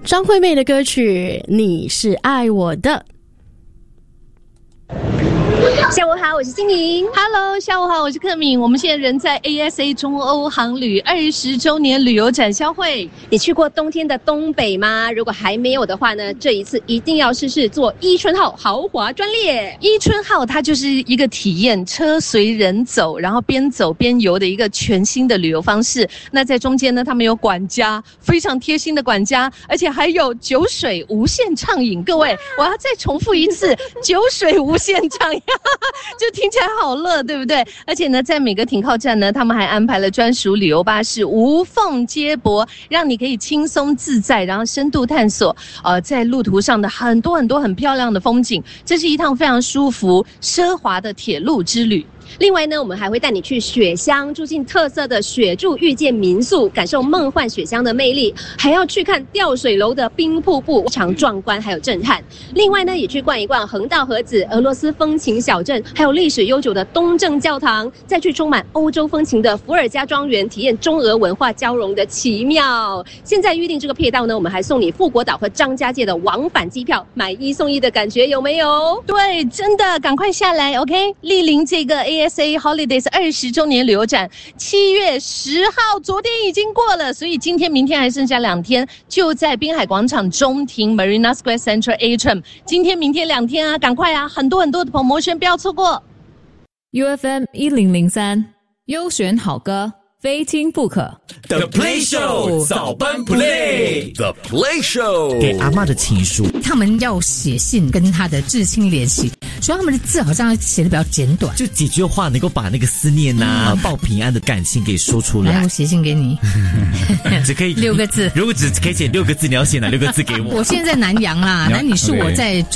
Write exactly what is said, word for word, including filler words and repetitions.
张惠妹的歌曲《你是爱我的》。 下午好，我是金玲。 Hello， 下午好，我是克敏。我们现在人在 A S A 中欧航旅二十周年旅游展销会。 你去过冬天的东北吗？如果还没有的话呢，这一次一定要试试坐伊春号豪华专列。 伊春号它就是一个体验车随人走，然后边走边游的一个全新的旅游方式。那在中间呢，他们有管家，非常贴心的管家，而且还有酒水无限畅饮。各位，我要再重复一次，酒水无限畅饮。就听起来好乐，对不对？而且呢，在每个停靠站呢，他们还安排了专属旅游巴士，无缝接驳，让你可以轻松自在，然后深度探索呃，在路途上的很多很多很漂亮的风景。这是一趟非常舒服、奢华的铁路之旅。 另外呢，我们还会带你去雪乡，住进特色的雪住遇见民宿，感受梦幻雪乡的魅力，还要去看吊水楼的冰瀑布，非常壮观还有震撼。另外呢，也去逛一逛横道河子、俄罗斯风情小镇，还有历史悠久的东正教堂，再去充满欧洲风情的伏尔加庄园，体验中俄文化交融的奇妙。现在预定这个配套呢，我们还送你富国岛和张家界的往返机票，买一送一的感觉有没有？ 对，真的，赶快下来 ，OK， 莅临这个 A S A Holidays 二十周年旅游展，七月十号，昨天已经过了，所以今天、明天还剩下两天，就在滨海广场中庭 Marina Square Central Atrium。今天、明天两天啊，赶快啊，很多很多的 promotion， 不要错过。 U F M 一零零三，优选好歌，非听不可。 The Play Show 早班 Play The Play Show 给阿嬷的情书， 他们要写信跟他的至亲联系，所以他们的字好像写的比较简短， 就几句话能够把那个思念啊、嗯、报平安的感情给说出来。 来，我写信给你， 只可以六个字。 如果只可以写六个字，你要写哪六个字给我？ 我现在在南洋啦，那你是我在